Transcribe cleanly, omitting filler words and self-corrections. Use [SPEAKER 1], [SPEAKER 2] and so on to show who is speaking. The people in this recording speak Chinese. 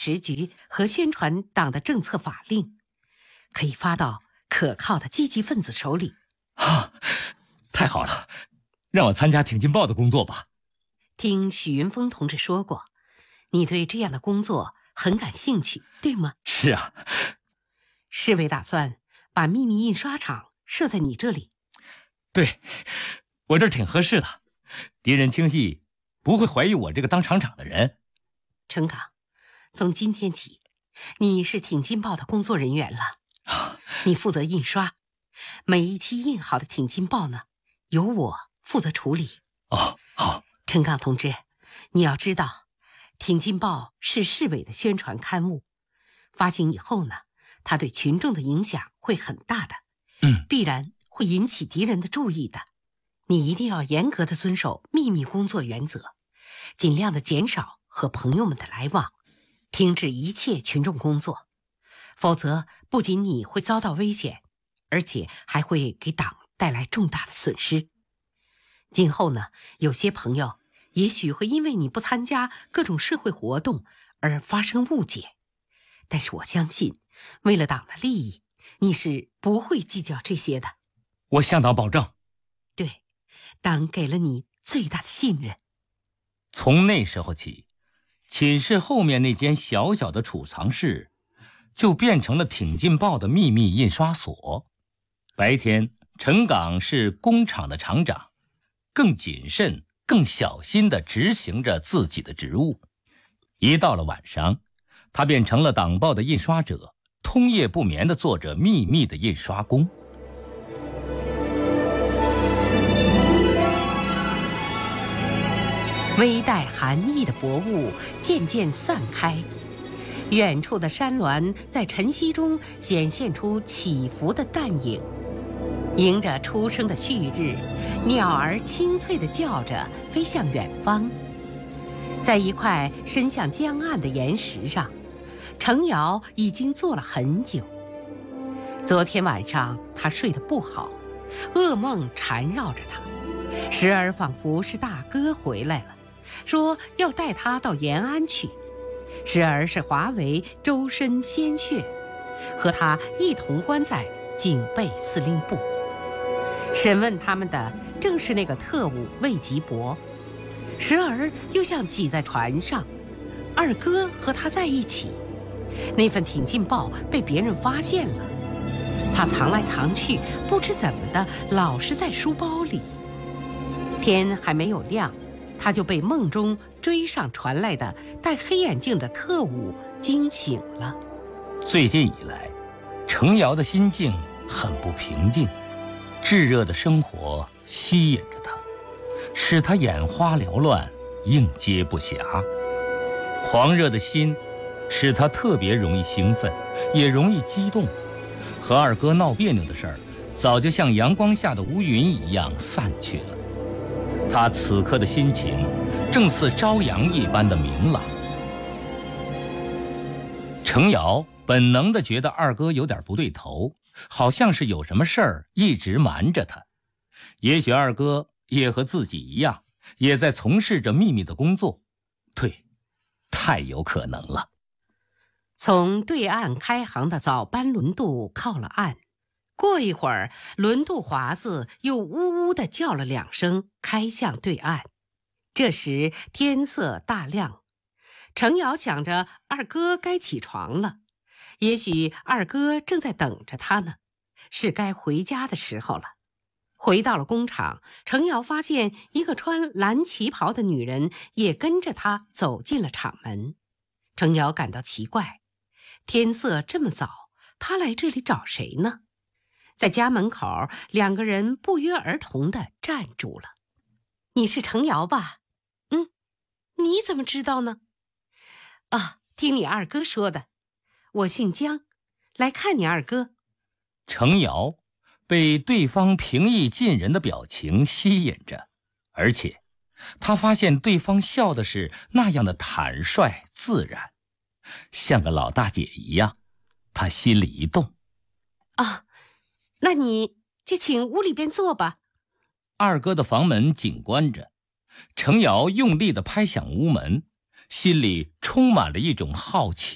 [SPEAKER 1] 时局和宣传党的政策法令，可以发到可靠的积极分子手里。
[SPEAKER 2] 太好了，让我参加挺进报的工作吧。
[SPEAKER 1] 听许云峰同志说过，你对这样的工作很感兴趣，对吗？
[SPEAKER 2] 是啊。
[SPEAKER 1] 市委打算把秘密印刷厂设在你这里。
[SPEAKER 2] 对，我这儿挺合适的，敌人轻易不会怀疑我这个当厂长的人。
[SPEAKER 1] 陈岗，从今天起，你是挺进报的工作人员了。你负责印刷，每一期印好的挺进报呢，由我负责处理。
[SPEAKER 2] 好。
[SPEAKER 1] 陈岗同志，你要知道，挺进报是市委的宣传刊物，发行以后呢，它对群众的影响会很大的，必然会引起敌人的注意的。你一定要严格的遵守秘密工作原则，尽量的减少和朋友们的来往，停止一切群众工作，否则不仅你会遭到危险，而且还会给党带来重大的损失。今后呢，有些朋友也许会因为你不参加各种社会活动而发生误解，但是我相信，为了党的利益，你是不会计较这些的。
[SPEAKER 2] 我向党保证。
[SPEAKER 1] 对，党给了你最大的信任。
[SPEAKER 2] 从那时候起，寝室后面那间小小的储藏室就变成了挺进报的秘密印刷所。白天，陈岗是工厂的厂长，更谨慎、更小心地执行着自己的职务。一到了晚上，他变成了党报的印刷者，通夜不眠地做着秘密的印刷工。
[SPEAKER 1] 微带寒意的薄雾渐渐散开，远处的山峦在晨曦中显现出起伏的淡影。迎着初升的旭日，鸟儿清脆地叫着飞向远方。在一块伸向江岸的岩石上，程瑶已经坐了很久。昨天晚上他睡得不好，噩梦缠绕着他，时而仿佛是大哥回来了，说要带他到延安去，时而是华为周身鲜血，和他一同关在警备司令部。审问他们的正是那个特务魏吉博，时而又像挤在船上，二哥和他在一起。那份挺进报被别人发现了，他藏来藏去，不知怎么的老是在书包里。天还没有亮，他就被梦中追上传来的戴黑眼镜的特务惊醒了。
[SPEAKER 2] 最近以来，程瑶的心境很不平静，炙热的生活吸引着他，使他眼花缭乱，应接不暇。狂热的心使他特别容易兴奋，也容易激动。和二哥闹别扭的事儿，早就像阳光下的乌云一样散去了。他此刻的心情正似朝阳一般的明朗。程瑶本能地觉得二哥有点不对头，好像是有什么事儿一直瞒着他。也许二哥也和自己一样，也在从事着秘密的工作。对，太有可能了。
[SPEAKER 1] 从对岸开航的早班轮渡靠了岸，过一会儿，轮渡华子又呜呜地叫了2声，开向对岸。这时天色大亮，程瑶想着二哥该起床了，也许二哥正在等着他呢，是该回家的时候了。回到了工厂，程瑶发现一个穿蓝旗袍的女人也跟着他走进了厂门。程瑶感到奇怪，天色这么早，他来这里找谁呢？在家门口，2个人不约而同地站住了。你是程瑶吧？你怎么知道呢？听你二哥说的。我姓姜，来看你二哥。
[SPEAKER 2] 程瑶被对方平易近人的表情吸引着，而且他发现对方笑的是那样的坦率自然，像个老大姐一样。他心里一动。
[SPEAKER 1] 那你就请屋里边坐吧。
[SPEAKER 2] 二哥的房门紧关着，程瑶用力地拍响屋门，心里充满了一种好奇。